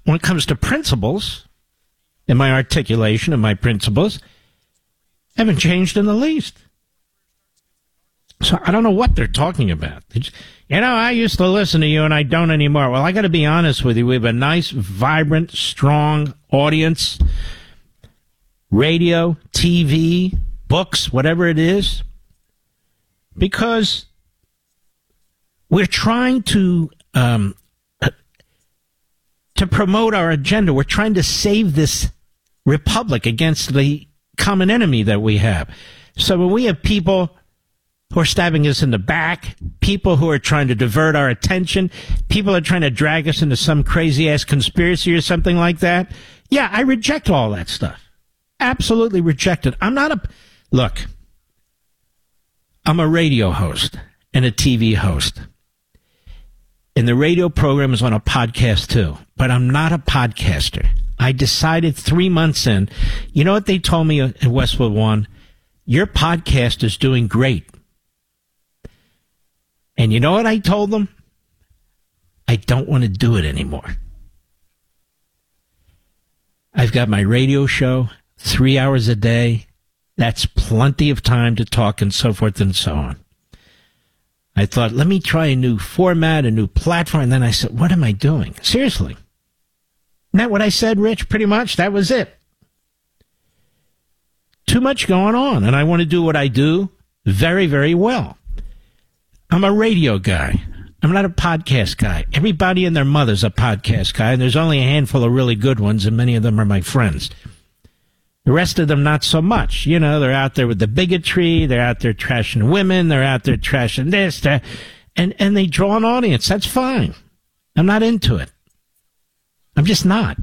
when it comes to principles, and my articulation of my principles, haven't changed in the least. So I don't know what they're talking about. I used to listen to you and I don't anymore. Well, I got to be honest with you. We have a nice, vibrant, strong audience. Radio, TV, books, whatever it is. Because we're trying to promote our agenda. We're trying to save this republic against the common enemy that we have. So when we have people who are stabbing us in the back, people who are trying to divert our attention, people are trying to drag us into some crazy-ass conspiracy or something like that, yeah, I reject all that stuff. Absolutely reject it. I'm a radio host and a TV host. And the radio program is on a podcast, too. But I'm not a podcaster. I decided 3 months in, you know what they told me at Westwood One? Your podcast is doing great. And you know what I told them? I don't want to do it anymore. I've got my radio show, 3 hours a day. That's plenty of time to talk and so forth and so on. I thought, let me try a new format, a new platform. And then I said, what am I doing? Seriously. Isn't that what I said, Rich? Pretty much. That was it. Too much going on. And I want to do what I do very, very well. I'm a radio guy. I'm not a podcast guy. Everybody and their mother's a podcast guy. And there's only a handful of really good ones. And many of them are my friends. The rest of them, not so much. They're out there with the bigotry. They're out there trashing women. They're out there trashing this, that. And they draw an audience. That's fine. I'm not into it. I'm just not.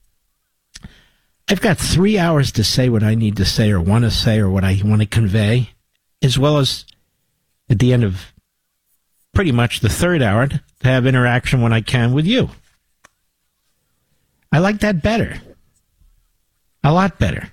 I've got 3 hours to say what I need to say or want to say or what I want to convey, as well as at the end of pretty much the third hour to have interaction when I can with you. I like that better. A lot better.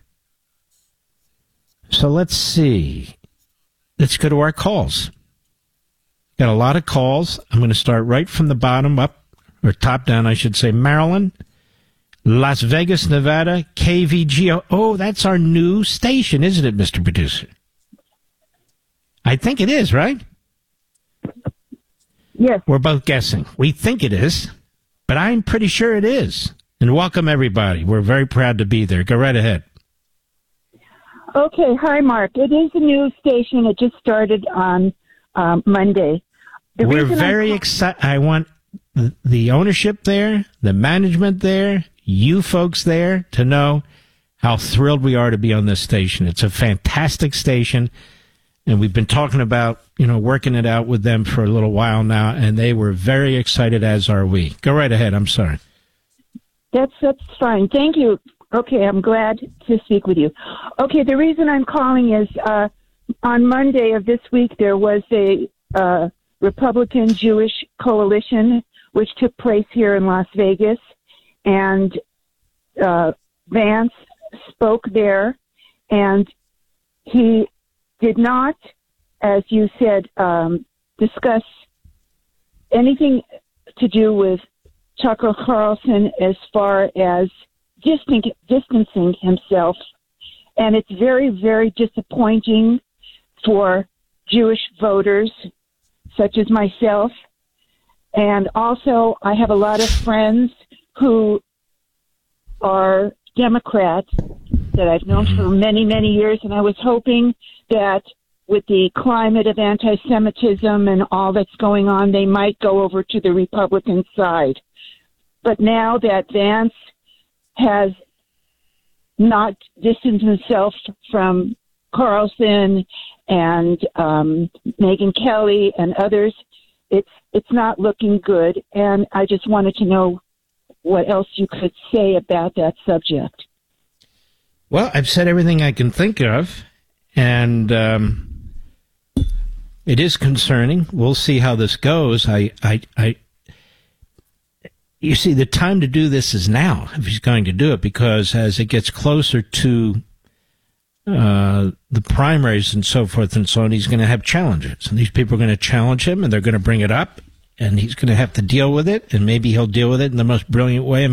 So let's see. Let's go to our calls. Got a lot of calls. I'm going to start right from the bottom up, or top down, I should say. Maryland, Las Vegas, Nevada, KVGO. Oh, that's our new station, isn't it, Mr. Producer? I think it is, right? Yes. We're both guessing. We think it is, but I'm pretty sure it is. And welcome, everybody. We're very proud to be there. Go right ahead. Okay. Hi, Mark. It is a new station. It just started on Monday. We're very excited. I want the ownership there, the management there, you folks there to know how thrilled we are to be on this station. It's a fantastic station. And we've been talking about, working it out with them for a little while now. And they were very excited, as are we. Go right ahead. I'm sorry. That's fine. Thank you. Okay, I'm glad to speak with you. Okay, the reason I'm calling is on Monday of this week, there was a Republican-Jewish coalition which took place here in Las Vegas, and Vance spoke there, and he did not, as you said, discuss anything to do with Tucker Carlson as far as distancing himself. And it's very, very disappointing for Jewish voters such as myself. And also, I have a lot of friends who are Democrats that I've known for many, many years. And I was hoping that with the climate of anti-Semitism and all that's going on, they might go over to the Republican side. But now that Vance has not distanced himself from Carlson and Megyn Kelly and others, it's not looking good. And I just wanted to know what else you could say about that subject. Well, I've said everything I can think of, and it is concerning. We'll see how this goes. You see, the time to do this is now, if he's going to do it, because as it gets closer to the primaries and so forth and so on, he's going to have challenges. And these people are going to challenge him, and they're going to bring it up, and he's going to have to deal with it, and maybe he'll deal with it in the most brilliant way.